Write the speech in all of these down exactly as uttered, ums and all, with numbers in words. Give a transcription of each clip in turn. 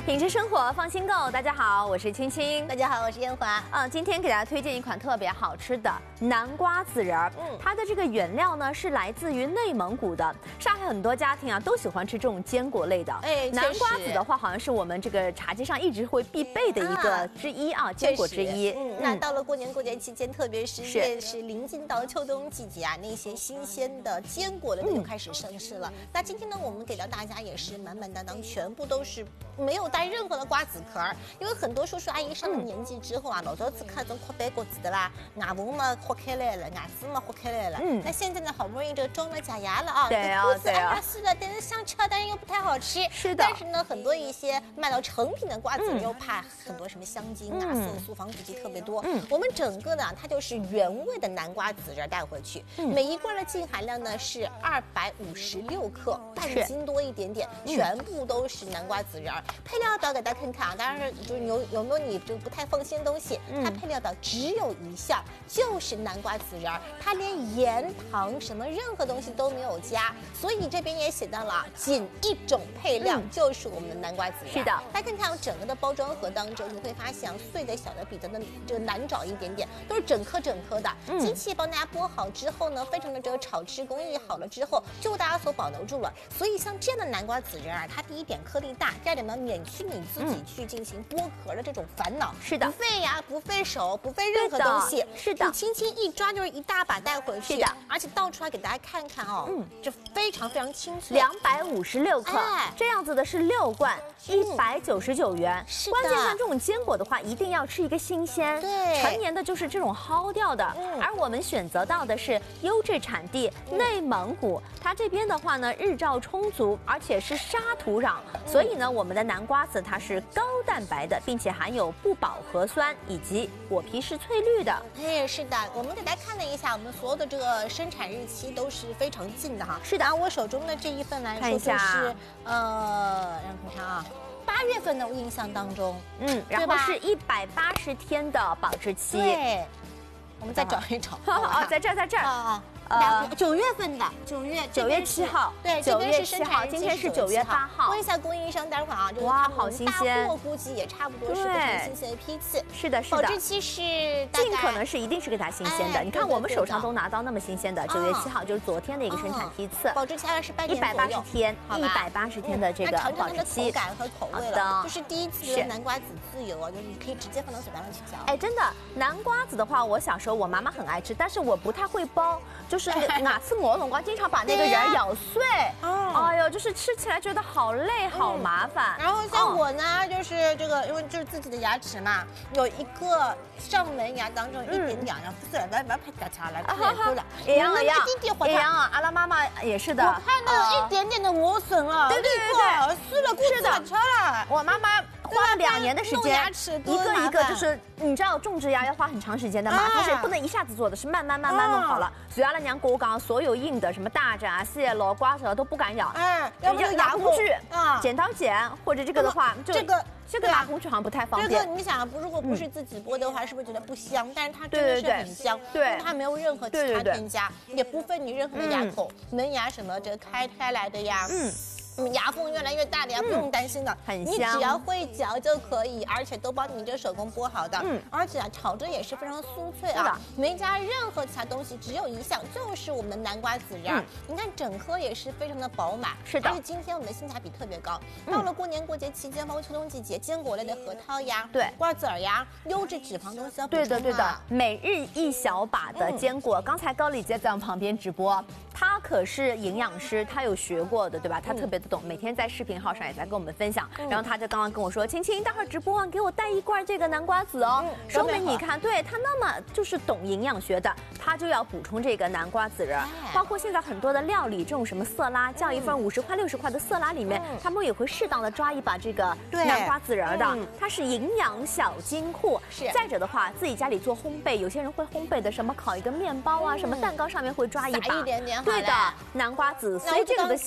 品质生活，放心购。大家好，我是青青。 大家好，我是烟华。 嗯，今天给大家推荐一款特别好吃的南瓜子仁儿。嗯，它的这个原料呢是来自于内蒙古的。上海很多家庭啊都喜欢吃这种坚果类的。哎，南瓜子的话，好像是我们这个茶几上一直会必备的一个之一啊，坚果之一。 嗯，那到了过年过节期间，特别是越是临近到秋冬季节啊，那些新鲜的坚果类的就开始上市了。那今天呢，我们给到大家也是满满当当，全部都是没有带任何的瓜子壳儿，因为很多叔叔阿姨上了年纪之后啊，老早子看这种扩白果子的啦，牙缝嘛豁开来了，牙齿嘛豁开来了。嗯，那现在呢，好不容易这个装了假牙了啊， 对啊， 对啊，是的，但是想吃，但是又不太好吃。 是的。 但是呢，很多一些卖到成品的瓜子又怕很多什么香精啊、色素、防腐剂特别多。嗯，我们整个呢，它就是原味的南瓜子仁带回去，每一罐的净含量呢是二百五十六克，半斤多一点点，全部都是南瓜子仁。配料表给大家看看啊，当然就是有有没有你就不太放心的东西，它配料表只有一项，就是南瓜子仁，它连盐、糖什么任何东西都没有加，所以这边也写到了仅一种配料，就是我们的南瓜子仁。 是的， 大家看看整个的包装盒当中，你会发现碎的小的比较的这个难找一点点，都是整颗整颗的。机器帮大家剥好之后呢，非常的这个炒汁工艺好了之后，就大家所保留住了。所以像这样的南瓜子仁啊，它第一点颗粒大，第二点呢免去你自己去进行剥壳的这种烦恼。是的，不费牙，不费手，不费任何东西。是的，你轻轻一抓就是一大把带回去。是的，而且倒出来给大家看看哦，嗯，就非常非常清脆。 两百五十六克，哎，这样子的是六罐，一百九十九元。是的，关键像这种坚果的话，一定要吃一个新鲜。对，成年的就是这种蒿掉的。嗯，而我们选择到的是优质产地内蒙古，它这边的话呢，日照充足，而且是沙土壤，所以呢，我们的南瓜子它是高蛋白的，并且含有不饱和酸，以及果皮是翠绿的。 哎，是的，我们给大家看了一下，我们所有的这个生产日期都是非常近的哈。是的，而我手中的这一份来说就是呃，让看看啊。八月份的我印象当中， 嗯，然后是一百八十天的保质期。 对，我们再找一找。 哦，在这儿，在这儿。 啊。呃，九月份的，九月九月七号， 对， 九月七号，今天是九月八号。 问一下供应商，待会儿啊，就是哇，好新鲜， 大货估计也差不多是非常新鲜的批次。 是的，是的。 保质期是尽可能是一定是给它新鲜的。你看我们手上都拿到那么新鲜的，九月七号就是昨天的一个生产批次。 保质期二十八天一百八十天，一百八十天的这个保质期。 口感和口味了，就是第一次的南瓜子自由啊，就是你可以直接放到嘴巴上去嚼。 哎，真的，南瓜子的话，我小时候我妈妈很爱吃，但是我不太会剥，就是哪次。我总光经常把那个仁咬碎，哦，哎呦，就是吃起来觉得好累，好麻烦。 然后像我呢，就是这个，因为就是自己的牙齿嘛，有一个上门牙当中一点点，然后碎了，不要不要拍掉它了，太哭了。 一样一样，一样啊，阿拉妈妈也是的。 我看到有一点点的磨损了， 对对对对， 撕了，是的，车了。 我妈妈花了两年的时间，一个一个就是，你知道种植牙要花很长时间的嘛，它是不能一下子做的，是慢慢慢慢弄好了。所以阿拉娘跟我讲，所有硬的什么大闸蟹咯、瓜子都不敢咬， 哎，要不就拿工具啊，剪刀剪，或者这个的话，就这个这个拿工具好像不太方便。 这个你想，不如果不是自己剥的话，是不是觉得不香？但是它真的是很香，对，它没有任何其他添加，也不分你任何的牙口、门牙什么这开开来的呀，嗯。牙缝越来越大的呀，不用担心的， 很香。 你只要会嚼就可以，而且都帮你这手工剥好的，嗯，而且啊，炒着也是非常酥脆啊，没加任何其他东西，只有一项就是我们的南瓜子仁。你看整颗也是非常的饱满，是的。而且今天我们的性价比特别高，到了过年过节期间，包括秋冬季节，坚果类的核桃呀，对，瓜子儿呀，优质脂肪东西要补充啊。 对的对的，每日一小把的坚果。刚才高丽姐在我们旁边直播，她可是营养师，她有学过的，对吧？她特别的懂，每天在视频号上也在跟我们分享。然后她就刚刚跟我说，青青，待会儿直播给我带一罐这个南瓜子哦。说明你看，对她那么就是懂营养学的，她就要补充这个南瓜子仁。包括现在很多的料理，这种什么色拉，叫一份五十块、六十块的色拉里面，他们也会适当的抓一把这个南瓜子仁的，它是营养小金库。是。再者的话，自己家里做烘焙，有些人会烘焙的，什么烤一个面包啊，什么蛋糕上面会抓一把， 一点点。 对的，南瓜子，所以这个的喜欢。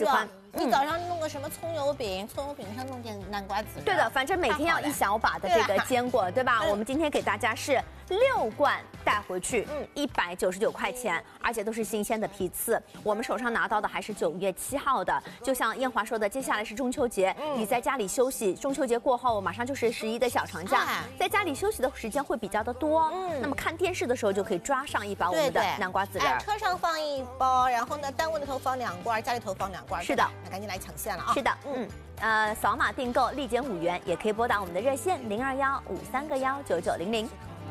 你早上弄个什么葱油饼，葱油饼上弄点南瓜籽仁。 对的，反正每天要一小把的这个坚果，对吧？我们今天给大家是六罐带回去，嗯，一百九十九块钱，而且都是新鲜的批次。我们手上拿到的还是九月七号的，就像燕华说的，接下来是中秋节，你在家里休息，中秋节过后马上就是十一的小长假，在家里休息的时间会比较的多，嗯，那么看电视的时候就可以抓上一把我们的南瓜籽仁。 哎，车上放一包，然后呢，单位里头放两罐，家里头放两罐。 是的， 那赶紧来抢现了啊！ 是的，嗯。呃，扫码订购立减五元，也可以拨打我们的热线零二幺五三个幺九九零零。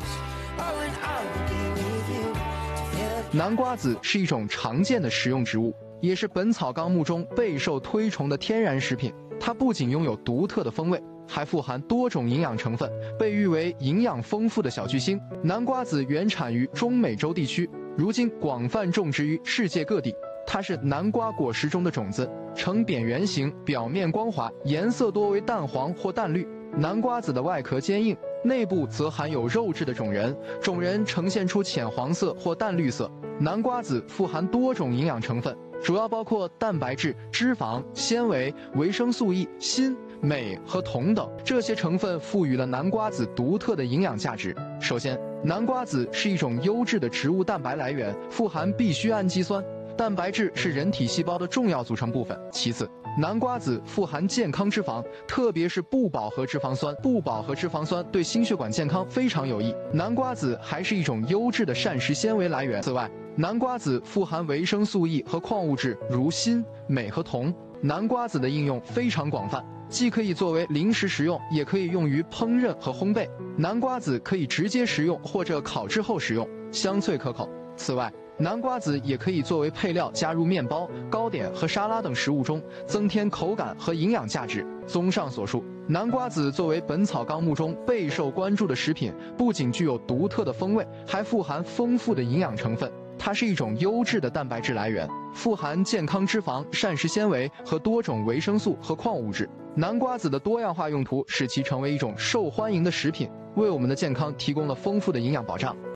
南瓜子是一种常见的食用植物，也是《本草纲目》中备受推崇的天然食品。它不仅拥有独特的风味，还富含多种营养成分，被誉为营养丰富的小巨星。南瓜子原产于中美洲地区，如今广泛种植于世界各地。它是南瓜果实中的种子，呈扁圆形，表面光滑，颜色多为淡黄或淡绿。南瓜子的外壳坚硬，内部则含有肉质的种仁，种仁呈现出浅黄色或淡绿色。南瓜子富含多种营养成分，主要包括蛋白质、脂肪、纤维、维生素 E、锌、镁和铜等。这些成分赋予了南瓜子独特的营养价值。首先，南瓜子是一种优质的植物蛋白来源，富含必需氨基酸。蛋白质是人体细胞的重要组成部分。其次，南瓜子富含健康脂肪，特别是不饱和脂肪酸。不饱和脂肪酸对心血管健康非常有益。南瓜子还是一种优质的膳食纤维来源。此外，南瓜子富含维生素 E 和矿物质如锌、镁和铜。南瓜子的应用非常广泛，既可以作为零食食用，也可以用于烹饪和烘焙。南瓜子可以直接食用或者烤制后食用，香脆可口。此外，南瓜子也可以作为配料加入面包、糕点和沙拉等食物中，增添口感和营养价值。综上所述，南瓜子作为《本草纲目》中备受关注的食品，不仅具有独特的风味，还富含丰富的营养成分。它是一种优质的蛋白质来源，富含健康脂肪、膳食纤维和多种维生素和矿物质。南瓜子的多样化用途使其成为一种受欢迎的食品，为我们的健康提供了丰富的营养保障。